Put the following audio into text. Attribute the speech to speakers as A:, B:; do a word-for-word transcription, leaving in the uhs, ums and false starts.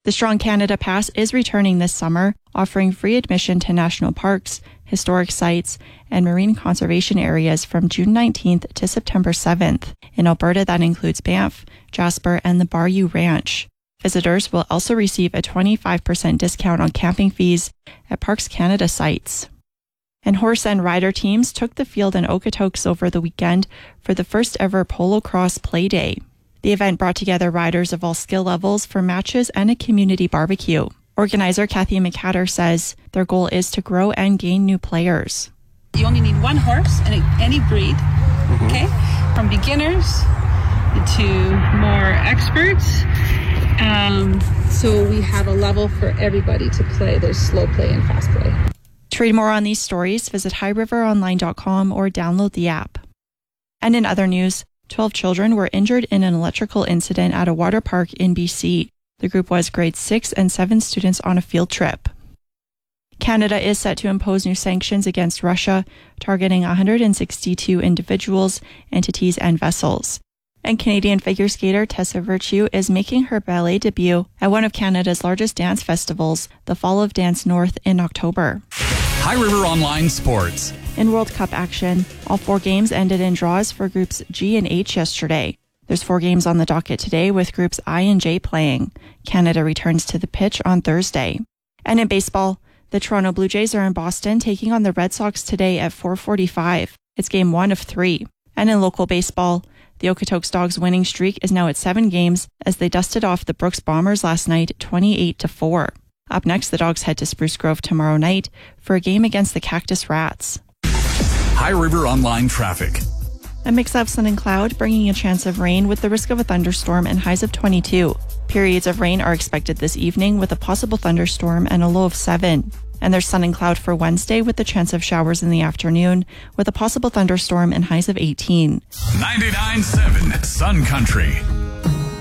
A: The Strong Canada Pass is returning this summer, offering free admission to national parks, historic sites, and marine conservation areas from June nineteenth to September seventh. In Alberta, that includes Banff, Jasper, and the Bayou Ranch. Visitors will also receive a twenty-five percent discount on camping fees at Parks Canada sites. And horse and rider teams took the field in Okotoks over the weekend for the first ever Polo Cross Play Day. The event brought together riders of all skill levels for matches and a community barbecue. Organizer Kathy McHatter says their goal is to grow and gain new players.
B: You only need one horse in any breed, mm-hmm. okay? From beginners to more experts. Um, so we have a level for everybody to play. There's slow play and fast play.
A: To read more on these stories, visit high river online dot com or download the app. And in other news, twelve children were injured in an electrical incident at a water park in B C. The group was grade six and seven students on a field trip. Canada is set to impose new sanctions against Russia, targeting one hundred sixty-two individuals, entities, and vessels. And Canadian figure skater Tessa Virtue is making her ballet debut at one of Canada's largest dance festivals, the Fall of Dance North, in October.
C: High River Online Sports.
A: In World Cup action, all four games ended in draws for groups G and H yesterday. There's four games on the docket today with groups I and J playing. Canada returns to the pitch on Thursday. And in baseball, the Toronto Blue Jays are in Boston taking on the Red Sox today at four forty-five. It's game one of three. And in local baseball, the Okotoks Dogs winning streak is now at seven games as they dusted off the Brooks Bombers last night twenty-eight to four. Up next, the Dogs head to Spruce Grove tomorrow night for a game against the Cactus Rats.
C: High River Online Traffic.
A: A mix of sun and cloud, bringing a chance of rain with the risk of a thunderstorm and highs of twenty-two. Periods of rain are expected this evening with a possible thunderstorm and a low of seven. And there's sun and cloud for Wednesday with the chance of showers in the afternoon with a possible thunderstorm and highs of eighteen.
C: ninety-nine point seven Sun Country.